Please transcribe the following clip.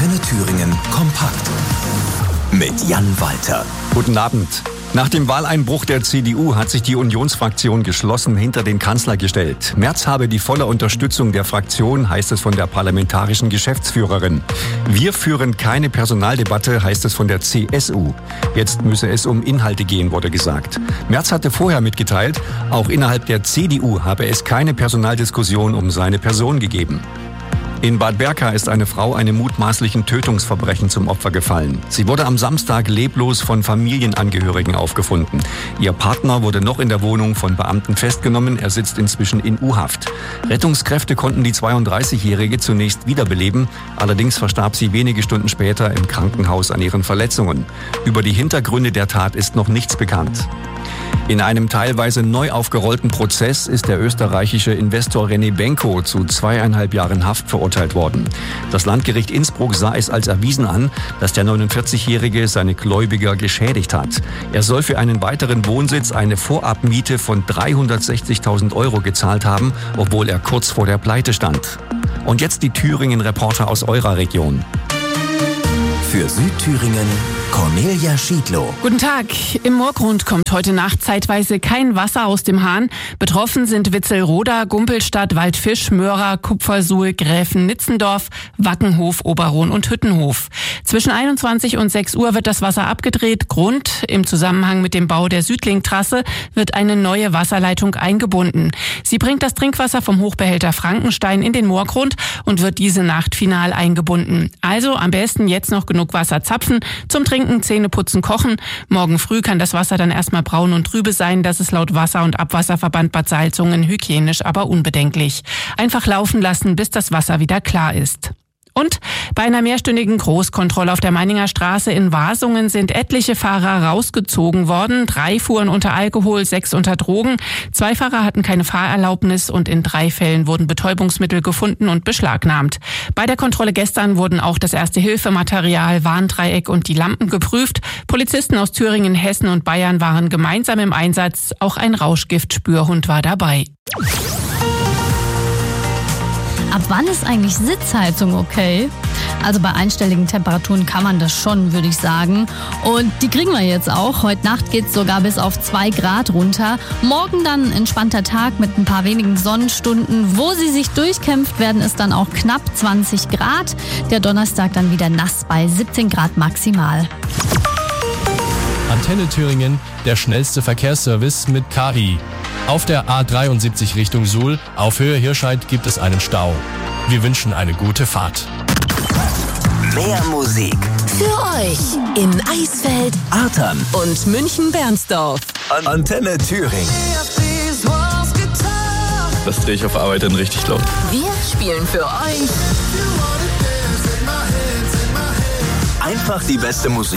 Antenne Thüringen kompakt mit Jan Walter. Guten Abend. Nach dem Wahleinbruch der CDU hat sich die Unionsfraktion geschlossen hinter den Kanzler gestellt. Merz habe die volle Unterstützung der Fraktion, heißt es von der parlamentarischen Geschäftsführerin. Wir führen keine Personaldebatte, heißt es von der CSU. Jetzt müsse es um Inhalte gehen, wurde gesagt. Merz hatte vorher mitgeteilt, auch innerhalb der CDU habe es keine Personaldiskussion um seine Person gegeben. In Bad Berka ist eine Frau einem mutmaßlichen Tötungsverbrechen zum Opfer gefallen. Sie wurde am Samstag leblos von Familienangehörigen aufgefunden. Ihr Partner wurde noch in der Wohnung von Beamten festgenommen. Er sitzt inzwischen in U-Haft. Rettungskräfte konnten die 32-Jährige zunächst wiederbeleben. Allerdings verstarb sie wenige Stunden später im Krankenhaus an ihren Verletzungen. Über die Hintergründe der Tat ist noch nichts bekannt. In einem teilweise neu aufgerollten Prozess ist der österreichische Investor René Benko zu 2,5 Jahren Haft verurteilt worden. Das Landgericht Innsbruck sah es als erwiesen an, dass der 49-Jährige seine Gläubiger geschädigt hat. Er soll für einen weiteren Wohnsitz eine Vorabmiete von 360.000 € gezahlt haben, obwohl er kurz vor der Pleite stand. Und jetzt die Thüringen-Reporter aus eurer Region. Für Südthüringen Cornelia Schiedlow. Guten Tag. Im Moorgrund kommt heute Nacht zeitweise kein Wasser aus dem Hahn. Betroffen sind Witzelroda, Gumpelstadt, Waldfisch, Möhra, Kupfersuhl, Gräfen-Nitzendorf, Wackenhof, Oberrohn und Hüttenhof. Zwischen 21 und 6 Uhr wird das Wasser abgedreht. Grund: im Zusammenhang mit dem Bau der Südlink-Trasse wird eine neue Wasserleitung eingebunden. Sie bringt das Trinkwasser vom Hochbehälter Frankenstein in den Moorgrund und wird diese Nacht final eingebunden. Also am besten jetzt noch genug Wasser zapfen, zum Trinken, Zähne putzen, kochen. Morgen früh kann das Wasser dann erstmal braun und trübe sein. Das ist laut Wasser- und Abwasserverband Bad Salzungen hygienisch aber unbedenklich. Einfach laufen lassen, bis das Wasser wieder klar ist. Und bei einer mehrstündigen Großkontrolle auf der Meininger Straße in Wasungen sind etliche Fahrer rausgezogen worden. 3 fuhren unter Alkohol, 6 unter Drogen. 2 Fahrer hatten keine Fahrerlaubnis und in 3 Fällen wurden Betäubungsmittel gefunden und beschlagnahmt. Bei der Kontrolle gestern wurden auch das Erste-Hilfe-Material, Warndreieck und die Lampen geprüft. Polizisten aus Thüringen, Hessen und Bayern waren gemeinsam im Einsatz. Auch ein Rauschgiftspürhund war dabei. Ab wann ist eigentlich Sitzheizung okay? Also bei einstelligen Temperaturen kann man das schon, würde ich sagen. Und die kriegen wir jetzt auch. Heute Nacht geht es sogar bis auf 2 Grad runter. Morgen dann ein entspannter Tag mit ein paar wenigen Sonnenstunden. Wo sie sich durchkämpft, werden es dann auch knapp 20 Grad. Der Donnerstag dann wieder nass bei 17 Grad maximal. Antenne Thüringen, der schnellste Verkehrsservice mit KI. Auf der A73 Richtung Suhl auf Höhe Hirscheid gibt es einen Stau. Wir wünschen eine gute Fahrt. Mehr Musik für euch in Eisfeld, Artern und München-Bernsdorf. Antenne Thüringen. Das drehe ich auf Arbeit dann richtig laut. Wir spielen für euch Einfach die beste Musik.